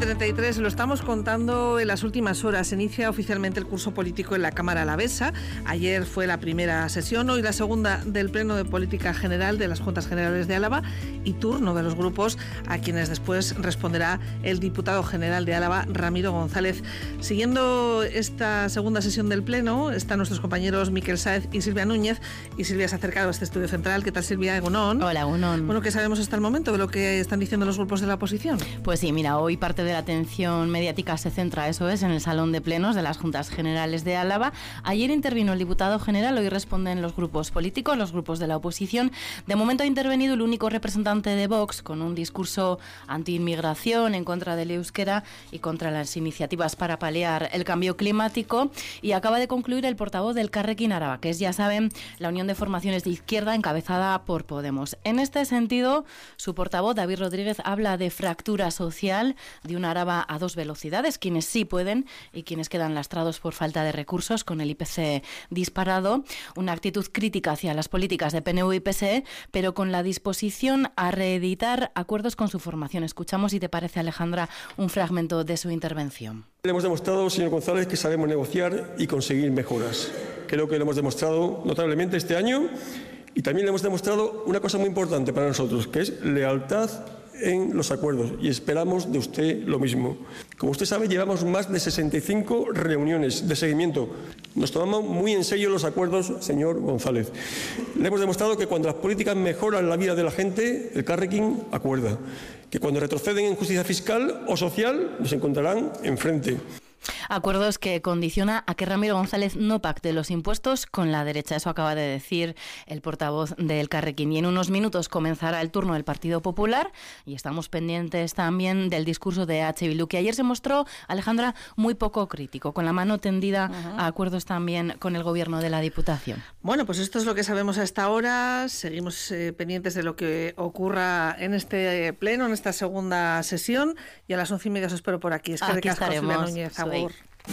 9:33, lo estamos contando en las últimas horas. Se inicia oficialmente el curso político en la Cámara Alavesa. Ayer fue la primera sesión, hoy la segunda del Pleno de Política General de las Juntas Generales de Álava y turno de los grupos a quienes después responderá el diputado general de Álava, Ramiro González. Siguiendo esta segunda sesión del Pleno están nuestros compañeros Miquel Sáez y Silvia Núñez. Y Silvia se ha acercado a este estudio central. ¿Qué tal, Silvia? Egunon. Hola, Egunon. Bueno, ¿qué sabemos hasta el momento de lo que están diciendo los grupos de la oposición? Pues sí, mira, hoy parte de la atención mediática se centra, eso es, en el Salón de Plenos de las Juntas Generales de Álava. Ayer intervino el diputado general, hoy responden los grupos políticos, los grupos de la oposición. De momento ha intervenido el único representante de Vox con un discurso anti-inmigración, en contra del euskera y contra las iniciativas para paliar el cambio climático. Y acaba de concluir el portavoz del Carrequín Araba, que es, ya saben, la unión de formaciones de izquierda encabezada por Podemos. En este sentido, su portavoz, David Rodríguez, habla de fractura social, de una Araba a dos velocidades, quienes sí pueden y quienes quedan lastrados por falta de recursos, con el IPC disparado, una actitud crítica hacia las políticas de PNV y PSE, pero con la disposición a reeditar acuerdos con su formación. Escuchamos, si te parece, Alejandra, un fragmento de su intervención. Le hemos demostrado, señor González, que sabemos negociar y conseguir mejoras. Creo que lo hemos demostrado notablemente este año y también le hemos demostrado una cosa muy importante para nosotros, que es lealtad en los acuerdos, y esperamos de usted lo mismo. Como usted sabe, llevamos más de 65 reuniones de seguimiento. Nos tomamos muy en serio los acuerdos, señor González. Le hemos demostrado que cuando las políticas mejoran la vida de la gente, el Carrequín acuerda. Que cuando retroceden en justicia fiscal o social, nos encontrarán enfrente. Acuerdos que condiciona a que Ramiro González no pacte los impuestos con la derecha. Eso acaba de decir el portavoz del Carrequín. Y en unos minutos comenzará el turno del Partido Popular y estamos pendientes también del discurso de H. Bildu, que ayer se mostró, Alejandra, muy poco crítico, con la mano tendida a acuerdos también con el gobierno de la Diputación. Bueno, pues esto es lo que sabemos hasta ahora. Seguimos pendientes de lo que ocurra en este pleno, en esta segunda sesión, y a las 11:30 os espero por aquí. Es que aquí estaremos. Núñez, agur.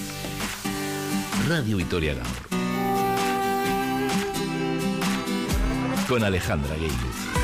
Radio Vitoria Gaur con Alejandra Geiluz.